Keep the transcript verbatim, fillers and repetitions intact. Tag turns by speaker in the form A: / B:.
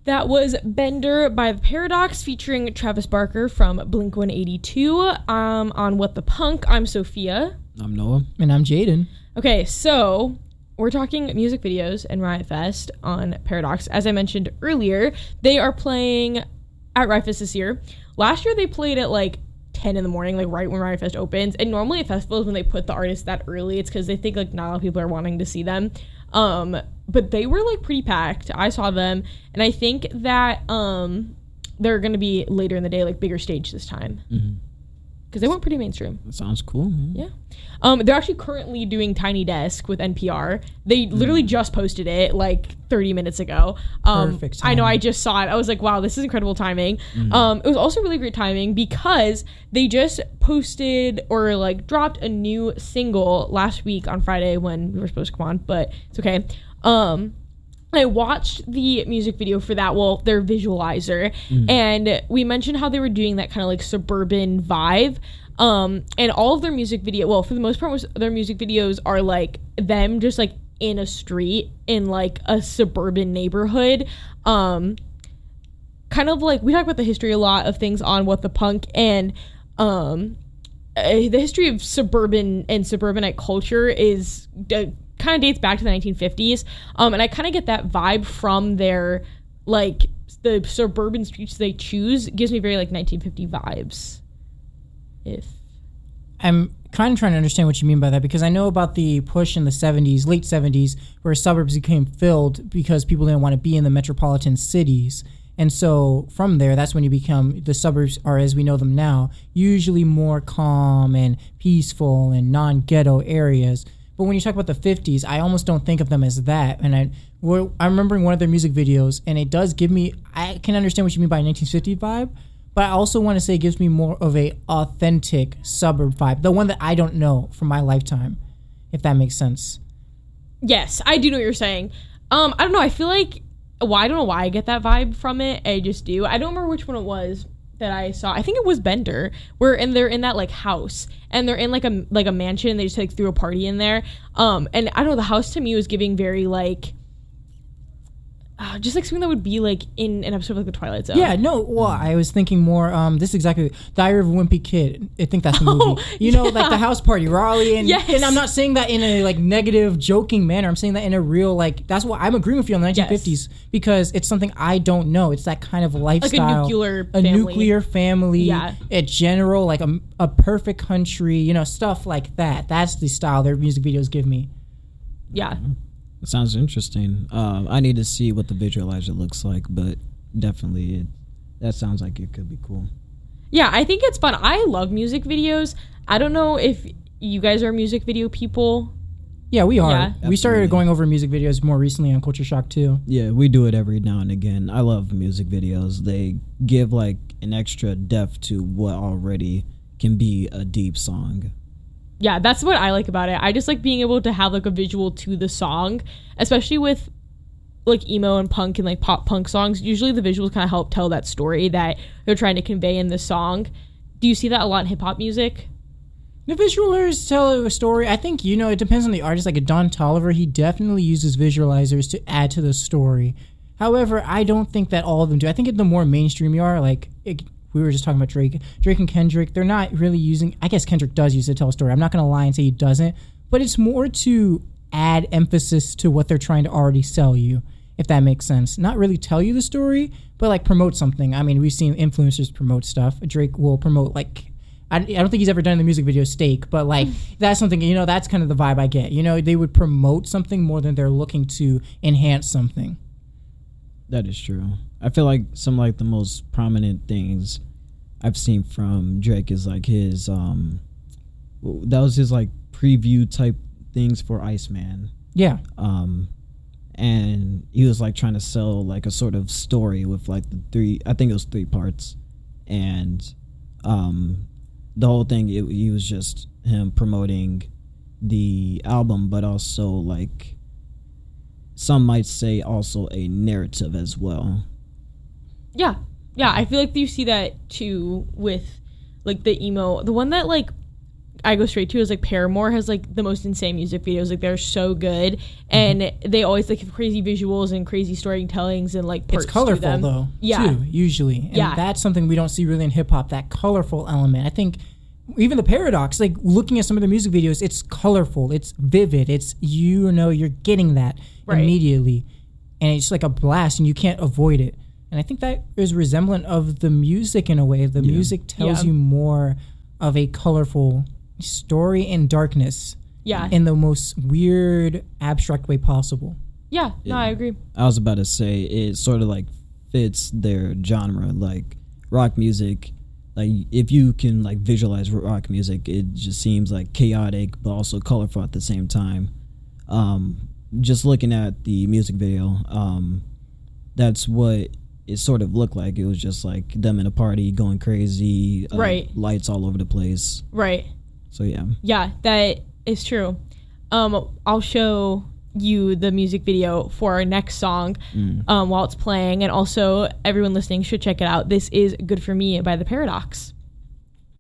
A: That was Bender by The Paradox featuring Travis Barker from Blink one eighty-two. Um, on What the Punk, I'm Sophia.
B: I'm Noah.
C: And I'm Jaden.
A: Okay, so we're talking music videos and Riot Fest on Paradox. As I mentioned earlier, they are playing at Riot Fest this year. Last year they played at like ten in the morning, like right when Riot Fest opens. And normally at festivals, when they put the artists that early, it's because they think like not a lot of people are wanting to see them. Um, but they were like pretty packed. I saw them, and I think that um, they're going to be later in the day, like bigger stage this time. Mm-hmm. Because they went pretty mainstream.
B: That sounds cool, man.
A: Yeah. Um, they're actually currently doing Tiny Desk with N P R. They mm. literally just posted it like thirty minutes ago. Um,
C: Perfect timing.
A: I know, I just saw it. I was like, wow, this is incredible timing. Mm. Um, it was also really great timing because they just posted or like dropped a new single last week on Friday when we were supposed to come on, but it's okay. Um, I watched the music video for that, well, their visualizer, mm. and we mentioned how they were doing that kind of like suburban vibe. Um, and all of their music video, well, for the most part, their music videos are like them just like in a street in like a suburban neighborhood. Um, kind of like, we talk about the history a lot of things on What the Punk, and um, uh, the history of suburban and suburbanite culture is uh, kind of dates back to the nineteen fifties. Um, and I kind of get that vibe from their, like, the suburban streets they choose gives me very like nineteen fifty vibes. If
C: I'm kind of trying to understand what you mean by that, because I know about the push in the seventies, late seventies, where suburbs became filled because people didn't want to be in the metropolitan cities. And so from there, that's when you become, the suburbs are, as we know them now, usually more calm and peaceful and non-ghetto areas. But when you talk about the fifties, I almost don't think of them as that. And I, we're, I'm remembering one of their music videos, and it does give me, I can understand what you mean by nineteen fifty vibe, but I also want to say it gives me more of a authentic suburb vibe, the one that I don't know from my lifetime, if that makes sense.
A: Yes, I do know what you're saying. Um, I don't know. I feel like, well, I don't know why I get that vibe from it. I just do. I don't remember which one it was that I saw. I think it was Bender, where and they're in that like house, and they're in like a like a mansion, and they just like threw a party in there. Um, and I don't know, the house to me was giving very like, uh, just like something that would be like in an episode of like The Twilight Zone.
C: Yeah, no, well, I was thinking more, um, this is exactly, Diary of a Wimpy Kid. I think that's the movie.
A: Oh,
C: you know,
A: yeah.
C: like the house party, Raleigh, and,
A: yes.
C: and I'm not saying that in a like negative, joking manner. I'm saying that in a real, like, that's what I'm agreeing with you on the nineteen fifties, yes. because it's something I don't know. It's that kind of lifestyle.
A: Like a nuclear
C: a
A: family.
C: nuclear family,
A: yeah.
C: a general, like a, a perfect country, you know, stuff like that. That's the style their music videos give me.
A: Yeah.
B: It sounds interesting. Uh, I need to see what the visualizer looks like, but definitely it, that sounds like it could be cool.
A: Yeah, I think it's fun. I love music videos. I don't know if you guys are music video people.
C: Yeah, we are.
A: Yeah.
C: We started going over music videos more recently on Culture Shock too.
B: Yeah, we do it every now and again. I love music videos. They give like an extra depth to what already can be a deep song.
A: Yeah, that's what I like about it. I just like being able to have like a visual to the song, especially with like emo and punk and like pop punk songs. Usually the visuals kind of help tell that story that they're trying to convey in the song. Do you see that a lot in hip hop music?
C: The visualizers tell a story. I think, you know, it depends on the artist. Like a Don Toliver, he definitely uses visualizers to add to the story. However, I don't think that all of them do. I think the more mainstream you are, like it, we were just talking about Drake. Drake and Kendrick, they're not really using... I guess Kendrick does use it to tell a story. I'm not going to lie and say he doesn't. But it's more to add emphasis to what they're trying to already sell you, if that makes sense. Not really tell you the story, but like promote something. I mean, we've seen influencers promote stuff. Drake will promote like... I, I don't think he's ever done in the music video Steak, but like that's something, you know, that's kind of the vibe I get. You know, they would promote something more than they're looking to enhance something.
B: That is true. I feel like some like the most prominent things I've seen from Drake is like his um that was his like preview type things for Iceman.
C: Yeah.
B: Um and he was like trying to sell like a sort of story with like the three I think it was three parts, and um the whole thing it, he was just him promoting the album, but also like some might say also a narrative as well.
A: Yeah. Yeah, I feel like you see that too with like the emo, the one that like I go straight to is like Paramore has like the most insane music videos. Like they're so good, and mm-hmm. they always like have crazy visuals and crazy storytellings and like parts
C: it's colorful
A: to them.
C: though.
A: Yeah,
C: too, usually. And
A: yeah,
C: that's something we don't see really in hip hop. That colorful element. I think even the Paradox, like looking at some of the music videos, it's colorful. It's vivid. It's you know you're getting that right. immediately, and it's like a blast, and you can't avoid it. And I think that is resemblant of the music in a way. The yeah. music tells yeah. you more of a colorful story in darkness.
A: Yeah.
C: In the most weird, abstract way possible.
A: Yeah, no, yeah. I agree.
B: I was about to say it sort of like fits their genre, like rock music. Like if you can like visualize rock music, it just seems like chaotic but also colorful at the same time. Um, just looking at the music video, um, that's what it sort of looked like. It was just like them in a party going crazy, uh,
A: right? Lights
B: all over the place,
A: right?
B: So yeah,
A: yeah, that is true. Um, I'll show you the music video for our next song mm. um, while it's playing, and also everyone listening should check it out. This is "Good for Me" by The Paradox.